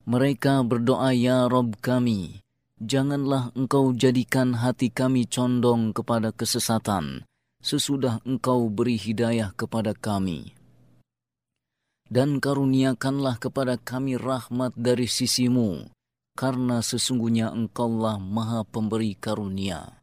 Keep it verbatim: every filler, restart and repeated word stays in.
Mereka berdoa, "Ya Rabb kami, janganlah Engkau jadikan hati kami condong kepada kesesatan, sesudah Engkau beri hidayah kepada kami. Dan karuniakanlah kepada kami rahmat dari sisi-Mu, karena sesungguhnya Engkaulah Maha Pemberi karunia."